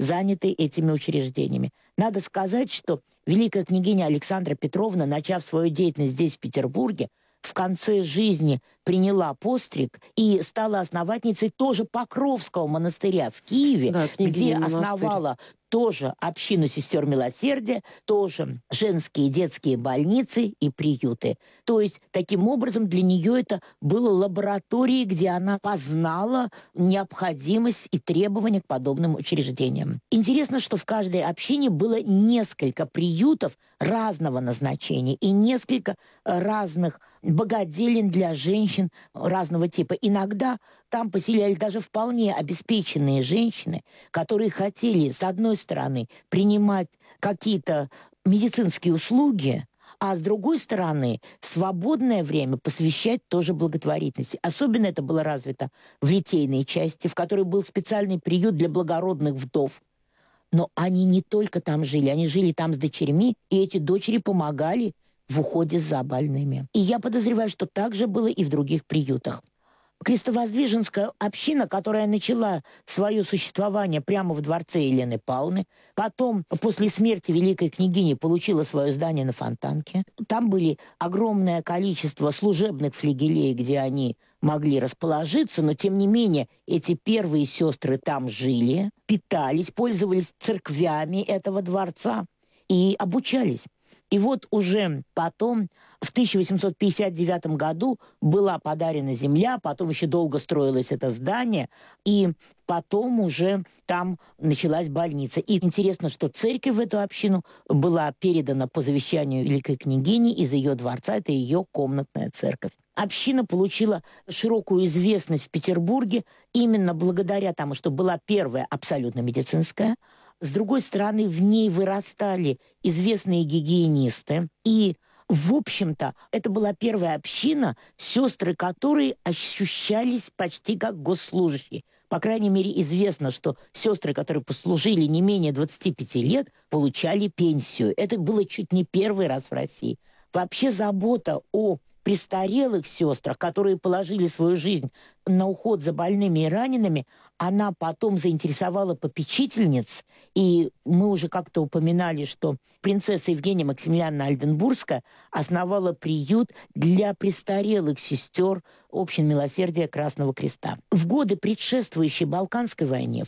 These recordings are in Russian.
заняты этими учреждениями. Надо сказать, что великая княгиня Александра Петровна, начав свою деятельность здесь, в Петербурге, в конце жизни приняла постриг и стала основательницей тоже Покровского монастыря в Киеве, Да, где княгиня монастырь. основала тоже общину сестер милосердия, тоже женские детские больницы и приюты. То есть, таким образом, для нее это было лабораторией, где она познала необходимость и требования к подобным учреждениям. Интересно, что в каждой общине было несколько приютов разного назначения и несколько разных богадельен для женщин разного типа. Иногда там поселялись даже вполне обеспеченные женщины, которые хотели, с одной стороны, принимать какие-то медицинские услуги, а с другой стороны, свободное время посвящать тоже благотворительности. Особенно это было развито в литейной части, в которой был специальный приют для благородных вдов. Но они не только там жили, они жили там с дочерьми, и эти дочери помогали в уходе за больными. И я подозреваю, что так же было и в других приютах. Крестовоздвиженская община, которая начала свое существование прямо в дворце Елены Павловны, потом, после смерти великой княгини, получила свое здание на Фонтанке. Там были огромное количество служебных флигелей, где они могли расположиться, но, тем не менее, эти первые сестры там жили, питались, пользовались церквями этого дворца и обучались. И вот уже потом, в 1859 году, была подарена земля, потом еще долго строилось это здание, и потом уже там началась больница. И интересно, что церковь в эту общину была передана по завещанию великой княгини из ее дворца, это ее комнатная церковь. Община получила широкую известность в Петербурге именно благодаря тому, что была первая абсолютно медицинская. С другой стороны, в ней вырастали известные гигиенисты. И, в общем-то, это была первая община, сестры которой ощущались почти как госслужащие. По крайней мере, известно, что сестры, которые послужили не менее 25 лет, получали пенсию. Это было чуть не первый раз в России. Вообще забота о престарелых сестрах, которые положили свою жизнь на уход за больными и ранеными, она потом заинтересовала попечительниц, и мы уже как-то упоминали, что принцесса Евгения Максимилиановна Альденбургская основала приют для престарелых сестер общин милосердия Красного Креста. В годы, предшествующей Балканской войне, в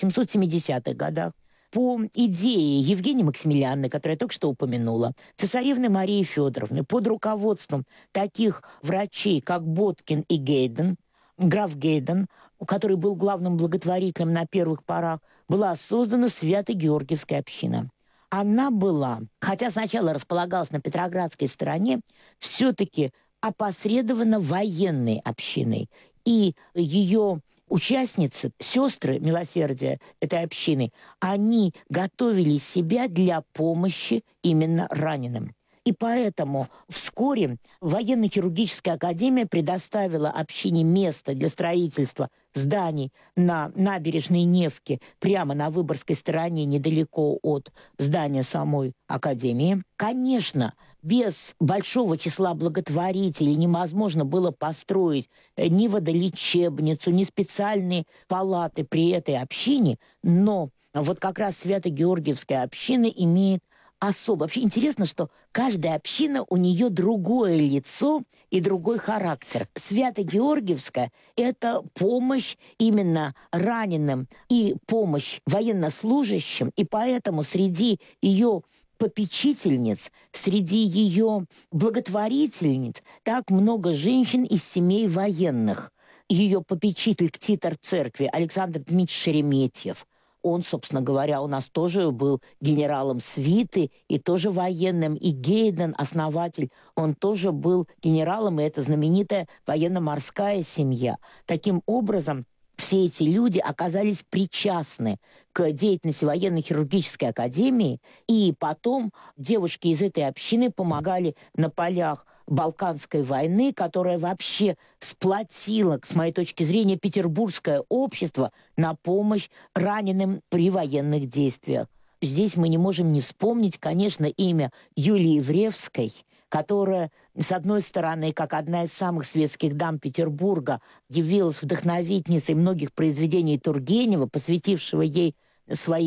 1870-х годах, по идее Евгении Максимилиановны, которую я только что упомянула, цесаревны Марии Федоровны, под руководством таких врачей, как Боткин и Гейден, граф Гейден, который был главным благотворителем на первых порах, была создана Свято-Георгиевская община. Она была, хотя сначала располагалась на Петроградской стороне, все-таки опосредована военной общиной. И ее участницы, сестры милосердия этой общины, они готовили себя для помощи именно раненым. И поэтому вскоре военно-хирургическая академия предоставила общине место для строительства зданий на набережной Невки, прямо на Выборгской стороне, недалеко от здания самой академии. Конечно, без большого числа благотворителей невозможно было построить ни водолечебницу, ни специальные палаты при этой общине, но вот как раз Свято-Георгиевская община имеет особо. Вообще интересно, что каждая община, у нее другое лицо и другой характер. Свято-Георгиевская – это помощь именно раненым и помощь военнослужащим, и поэтому среди ее попечительниц, среди ее благотворительниц так много женщин из семей военных. Ее попечитель ктитор церкви Александр Дмитриевич Шереметьев. Он, собственно говоря, у нас тоже был генералом свиты и тоже военным. И Гейден, основатель, он тоже был генералом, и это знаменитая военно-морская семья. Таким образом, все эти люди оказались причастны к деятельности военно-хирургической академии, и потом девушки из этой общины помогали на полях Балканской войны, которая вообще сплотила, с моей точки зрения, петербургское общество на помощь раненым при военных действиях. Здесь мы не можем не вспомнить, конечно, имя Юлии Евревской, которая, с одной стороны, как одна из самых светских дам Петербурга, явилась вдохновительницей многих произведений Тургенева, посвятившего ей свои